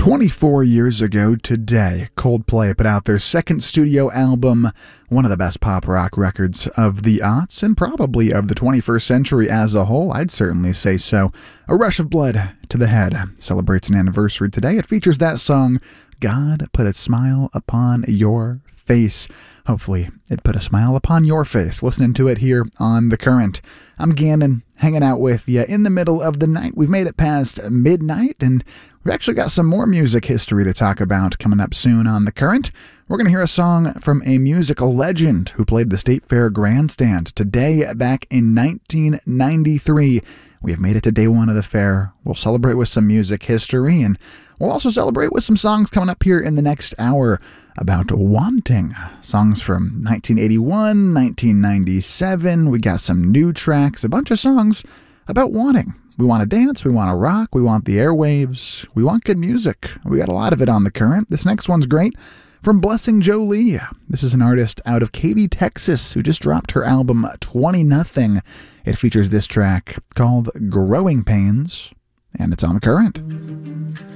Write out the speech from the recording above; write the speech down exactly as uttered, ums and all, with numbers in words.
twenty-four years ago today, Coldplay put out their second studio album, one of the best pop rock records of the aughts and probably of the twenty-first century as a whole. I'd certainly say so. A Rush of Blood to the Head celebrates an anniversary today. It features that song, God Put a Smile Upon Your Face. Hopefully, it put a smile upon your face listening to it here on The Current. I'm Gannon, hanging out with you in the middle of the night. We've made it past midnight, and we've actually got some more music history to talk about coming up soon on The Current. We're going to hear a song from a musical legend who played the State Fair Grandstand today back in nineteen ninety-three. We have made it to day one of the fair. We'll celebrate with some music history, and we'll also celebrate with some songs coming up here in the next hour about wanting. Songs from nineteen eighty-one, nineteen ninety-seven. We got some new tracks, a bunch of songs about wanting. We want to dance, we want to rock, we want the airwaves, we want good music. We got a lot of it on The Current. This next one's great. From Blessing Jolie. This is an artist out of Katy, Texas, who just dropped her album twenty nothing. It features this track called Growing Pains, and it's on The Current.